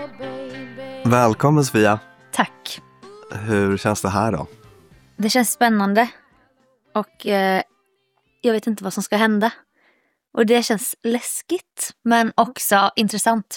Välkommen Sofia. Tack. Hur känns det här då? Det känns spännande. Och jag vet inte vad som ska hända. Och det känns läskigt, men också intressant.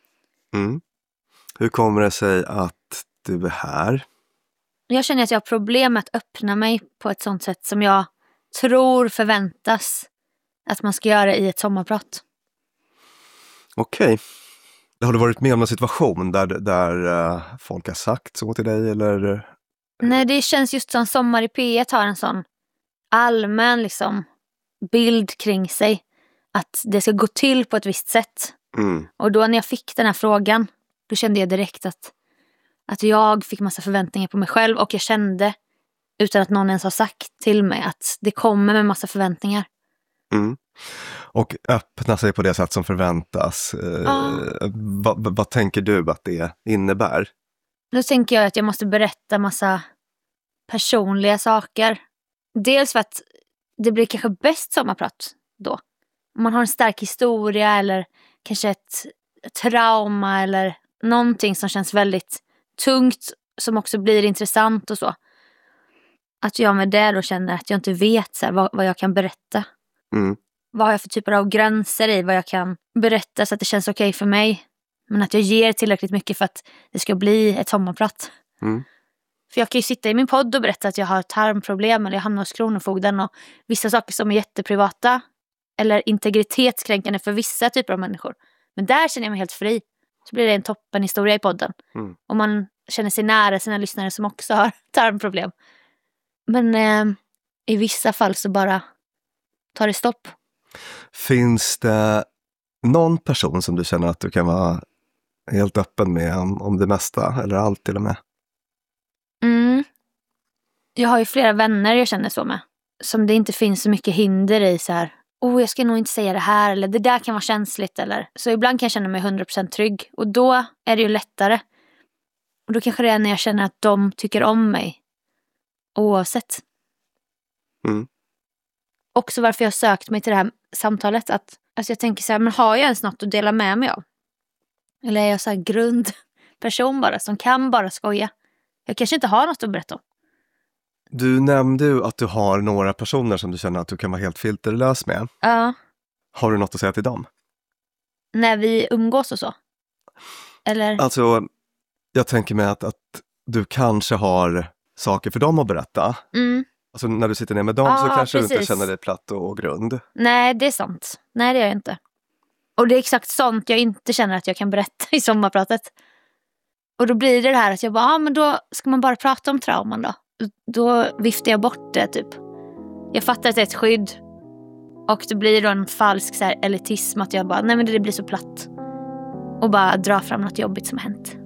Hur kommer det sig att du är här? Jag känner att jag har problem med att öppna mig på ett sånt sätt som jag tror förväntas att man ska göra i ett sommarprat. Okej. Har du varit med om en situation där folk har sagt så till dig eller? Nej, det känns just som Sommar i P1 har en sån allmän bild kring sig. Att det ska gå till på ett visst sätt. Och då när jag fick den här frågan, då kände jag direkt att jag fick massa förväntningar på mig själv. Och jag kände, utan att någon ens har sagt till mig, att det kommer med massa förväntningar. Och öppna sig på det sätt som förväntas. Vad tänker du att det innebär? Nu tänker jag att jag måste berätta massa personliga saker. Dels för att det blir kanske bäst sommarprat då. Om man har en stark historia eller kanske ett trauma eller någonting som känns väldigt tungt som också blir intressant och så. Att jag med det då känner att jag inte vet vad jag kan berätta. Vad har jag för typer av gränser i vad jag kan berätta så att det känns okej för mig. Men att jag ger tillräckligt mycket för att det ska bli ett sommarprat. För jag kan ju sitta i min podd och berätta att jag har tarmproblem eller jag hamnar hos kronofogden och vissa saker som är jätteprivata eller integritetskränkande för vissa typer av människor. Men där känner jag mig helt fri. Så blir det en toppenhistoria i podden. Och man känner sig nära sina lyssnare som också har tarmproblem. Men i vissa fall så bara tar det stopp. Finns det någon person som du känner att du kan vara helt öppen med om det mesta eller allt till och med? Jag har ju flera vänner jag känner så med. Som det inte finns så mycket hinder i så här. Jag ska nog inte säga det här. Eller det där kan vara känsligt. Eller. Så ibland kan jag känna mig 100% trygg. Och då är det ju lättare. Och då kanske det är när jag känner att de tycker om mig. Oavsett. Också varför jag har sökt mig till det här samtalet. Att jag tänker så här, men har jag ens något att dela med mig av? Eller är jag så här grundperson bara som kan bara skoja? Jag kanske inte har något att berätta om. Du nämnde ju att du har några personer som du känner att du kan vara helt filterlös med. Ja. Har du något att säga till dem? När vi umgås och så? Eller? Alltså, jag tänker mig att du kanske har saker för dem att berätta. Alltså när du sitter ner med dem så kanske du inte känner dig platt och grund. Nej, det är sant. Nej, det gör jag inte. Och det är exakt sånt jag inte känner att jag kan berätta i sommarpratet. Och då blir det här att jag bara, men då ska man bara prata om trauman då. Då viftar jag bort det typ. Jag fattar att det är ett skydd. Och det blir då en falsk så här elitism att jag bara, nej men det blir så platt. Och bara dra fram något jobbigt som har hänt.